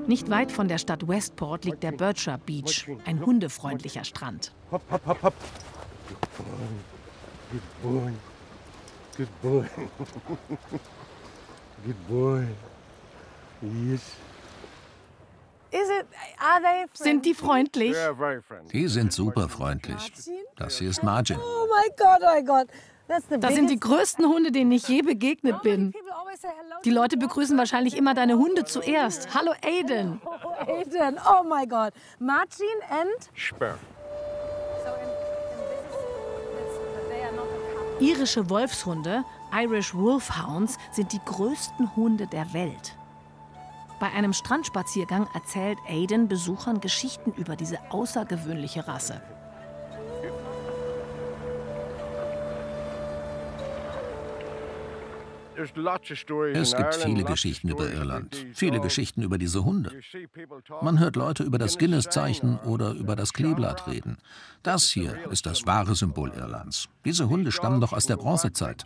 Nicht weit von der Stadt Westport liegt der Bircher Beach, ein hundefreundlicher Strand. Hopp, hopp, hopp, hopp. Good boy. Good boy. Good boy. Yes. Sind die freundlich? Die sind super freundlich. Das hier ist Margin. Oh mein Gott, oh mein Gott. Das sind die größten Hunde, denen ich je begegnet bin. Die Leute begrüßen wahrscheinlich immer deine Hunde zuerst. Hallo Aiden. Aiden, oh mein Gott. Margin and? Sperr. Irische Wolfshunde, Irish Wolfhounds, sind die größten Hunde der Welt. Bei einem Strandspaziergang erzählt Aiden Besuchern Geschichten über diese außergewöhnliche Rasse. Es gibt viele Geschichten über Irland, viele Geschichten über diese Hunde. Man hört Leute über das Guinness-Zeichen oder über das Kleeblatt reden. Das hier ist das wahre Symbol Irlands. Diese Hunde stammen doch aus der Bronzezeit.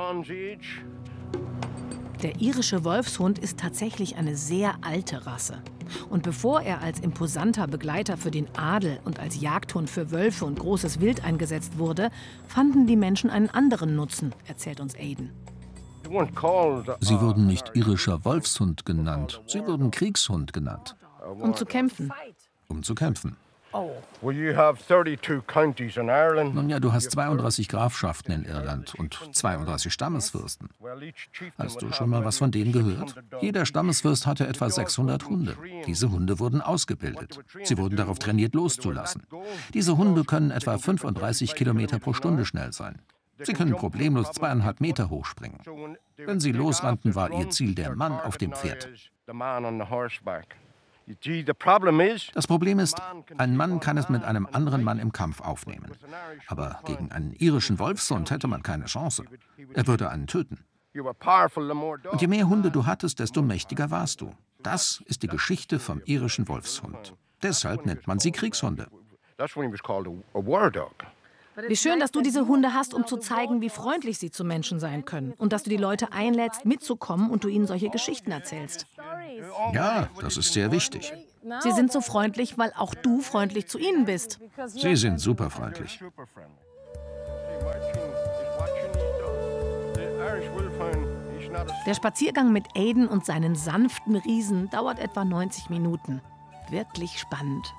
Der irische Wolfshund ist tatsächlich eine sehr alte Rasse. Und bevor er als imposanter Begleiter für den Adel und als Jagdhund für Wölfe und großes Wild eingesetzt wurde, fanden die Menschen einen anderen Nutzen, erzählt uns Aiden. Sie wurden nicht irischer Wolfshund genannt, sie wurden Kriegshund genannt. Um zu kämpfen. Um zu kämpfen. Well, you have 32 counties in Ireland. Nun ja, du hast 32 Grafschaften in Irland und 32 Stammesfürsten. Hast du schon mal was von denen gehört? Jeder Stammesfürst hatte etwa 600 Hunde. Diese Hunde wurden ausgebildet. Sie wurden darauf trainiert, loszulassen. Diese Hunde können etwa 35 Kilometer pro Stunde schnell sein. Sie können problemlos 2,5 Meter hochspringen. Wenn sie losrannten, war ihr Ziel der Mann auf dem Pferd. Das Problem ist, ein Mann kann es mit einem anderen Mann im Kampf aufnehmen. Aber gegen einen irischen Wolfshund hätte man keine Chance. Er würde einen töten. Und je mehr Hunde du hattest, desto mächtiger warst du. Das ist die Geschichte vom irischen Wolfshund. Deshalb nennt man sie Kriegshunde. Wie schön, dass du diese Hunde hast, um zu zeigen, wie freundlich sie zu Menschen sein können. Und dass du die Leute einlädst, mitzukommen und du ihnen solche Geschichten erzählst. Ja, das ist sehr wichtig. Sie sind so freundlich, weil auch du freundlich zu ihnen bist. Sie sind super freundlich. Der Spaziergang mit Aiden und seinen sanften Riesen dauert etwa 90 Minuten. Wirklich spannend.